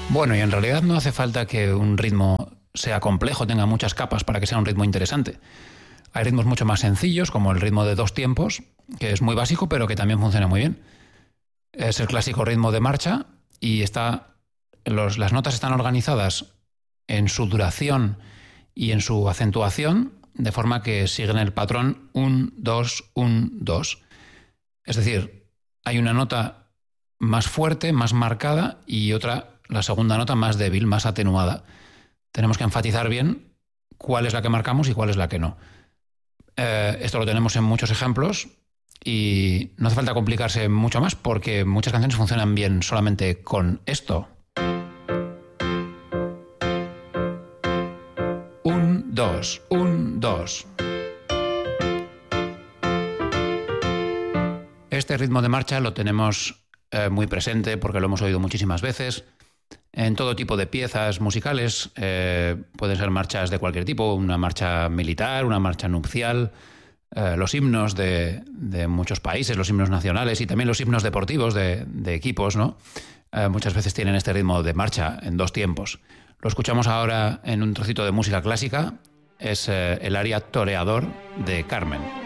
Bueno, y en realidad no hace falta que un ritmo sea complejo, tenga muchas capas para que sea un ritmo interesante. Hay ritmos mucho más sencillos, como el ritmo de 2 tiempos, que es muy básico, pero que también funciona muy bien. Es el clásico ritmo de marcha y las notas están organizadas en su duración y en su acentuación, de forma que siguen el patrón 1, 2, 1, 2. Es decir, hay una nota más fuerte, más marcada, y otra, la segunda nota, más débil, más atenuada. Tenemos que enfatizar bien cuál es la que marcamos y cuál es la que no. Esto lo tenemos en muchos ejemplos y no hace falta complicarse mucho más porque muchas canciones funcionan bien solamente con esto. 1, 2, 1, 2. Este ritmo de marcha lo tenemos muy presente porque lo hemos oído muchísimas veces en todo tipo de piezas musicales. Pueden ser marchas de cualquier tipo, una marcha militar, una marcha nupcial, los himnos de muchos países, los himnos nacionales y también los himnos deportivos de equipos, ¿no? Muchas veces tienen este ritmo de marcha en 2 tiempos. Lo escuchamos ahora en un trocito de música clásica, es el aria Toreador de Carmen.